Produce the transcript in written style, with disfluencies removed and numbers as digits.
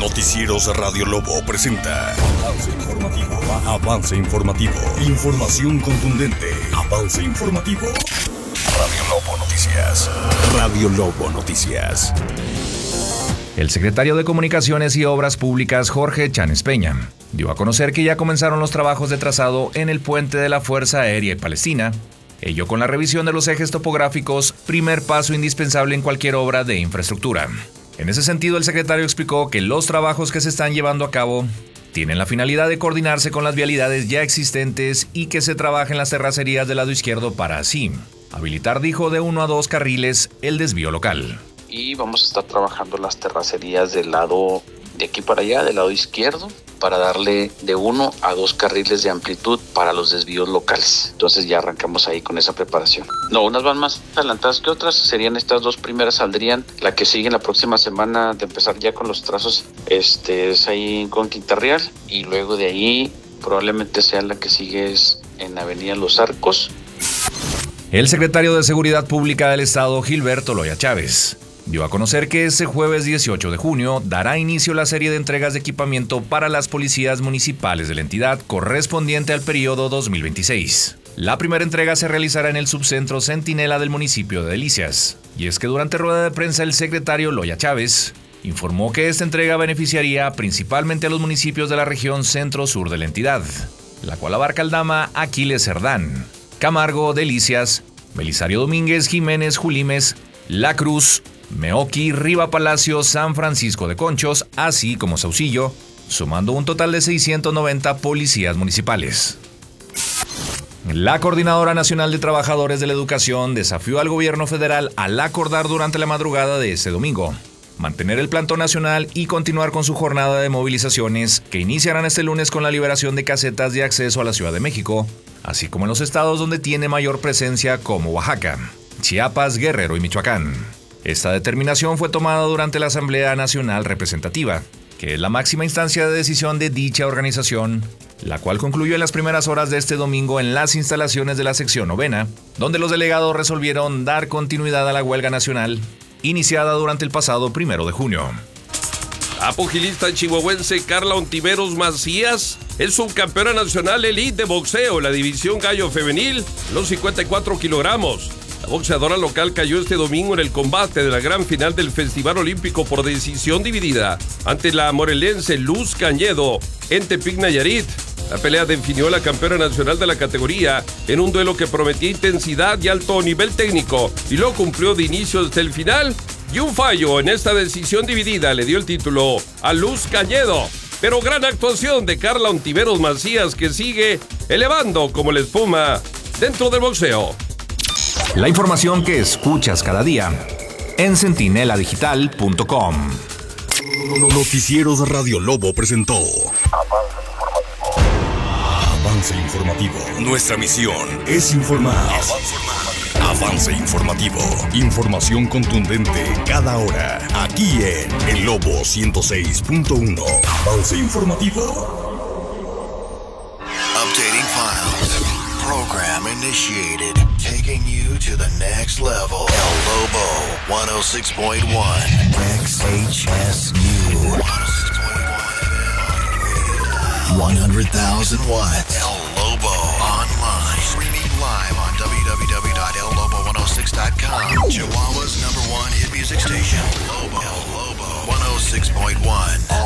Noticieros Radio Lobo presenta Avance Informativo. Avance Informativo. Información contundente. Avance Informativo. Radio Lobo Noticias. Radio Lobo Noticias. El secretario de Comunicaciones y Obras Públicas, Jorge Chanes Peña, dio a conocer que ya comenzaron los trabajos de trazado en el puente de la Fuerza Aérea Palestina, ello con la revisión de los ejes topográficos, primer paso indispensable en cualquier obra de infraestructura. En ese sentido, el secretario explicó que los trabajos que se están llevando a cabo tienen la finalidad de coordinarse con las vialidades ya existentes y que se trabaje en las terracerías del lado izquierdo para así habilitar, dijo, de 1 a 2 carriles el desvío local. Y vamos a estar trabajando las terracerías del lado de aquí para allá, del lado izquierdo, para darle de 1 a 2 carriles de amplitud para los desvíos locales. Entonces ya arrancamos ahí con esa preparación. No, unas van más adelantadas que otras, serían estas dos primeras, saldrían. La que sigue en la próxima semana de empezar ya con los trazos, es ahí con Quinta Real, y luego de ahí probablemente sea la que sigue es en Avenida Los Arcos. El secretario de Seguridad Pública del Estado, Gilberto Loya Chávez, dio a conocer que este jueves 18 de junio dará inicio la serie de entregas de equipamiento para las policías municipales de la entidad correspondiente al periodo 2026. La primera entrega se realizará en el subcentro Centinela del municipio de Delicias. Y es que durante rueda de prensa el secretario Loya Chávez informó que esta entrega beneficiaría principalmente a los municipios de la región centro-sur de la entidad, la cual abarca Aldama, Aquiles Cerdán, Camargo, Delicias, Belisario Domínguez, Jiménez, Julimes, La Cruz, Meoqui, Riva Palacio, San Francisco de Conchos, así como Saucillo, sumando un total de 690 policías municipales. La Coordinadora Nacional de Trabajadores de la Educación desafió al gobierno federal al acordar durante la madrugada de este domingo mantener el plantón nacional y continuar con su jornada de movilizaciones que iniciarán este lunes con la liberación de casetas de acceso a la Ciudad de México, así como en los estados donde tiene mayor presencia como Oaxaca, Chiapas, Guerrero y Michoacán. Esta determinación fue tomada durante la Asamblea Nacional Representativa, que es la máxima instancia de decisión de dicha organización, la cual concluyó en las primeras horas de este domingo en las instalaciones de la sección 9ª, donde los delegados resolvieron dar continuidad a la huelga nacional, iniciada durante el pasado 1 de junio. La pugilista chihuahuense Carla Ontiveros Macías es subcampeona nacional elite de boxeo en la división gallo femenil, los 54 kilogramos. La boxeadora local cayó este domingo en el combate de la gran final del Festival Olímpico por decisión dividida ante la morelense Luz Cañedo en Tepic, Nayarit. La pelea definió a la campeona nacional de la categoría en un duelo que prometía intensidad y alto nivel técnico y lo cumplió de inicio hasta el final. Y un fallo en esta decisión dividida le dio el título a Luz Cañedo. Pero gran actuación de Carla Ontiveros Macías, que sigue elevando como la espuma dentro del boxeo. La información que escuchas cada día en centineladigital.com. Noticieros Radio Lobo presentó Avance Informativo. Nuestra misión es informar. Avance Informativo. Información contundente cada hora. Aquí en El Lobo 106.1. Avance Informativo. Updating files. Program initiated. Taking you to the next level. El Lobo 106.1. XHSU. 100,000 watts. El Lobo online. Streaming live on www.ellobo106.com. Chihuahua's #1 hit music station. El Lobo 106.1.